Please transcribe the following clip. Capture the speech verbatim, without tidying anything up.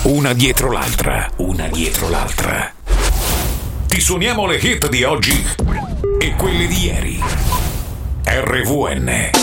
Una dietro l'altra, una dietro l'altra. Ti suoniamo le hit di oggi e quelle di ieri. R V N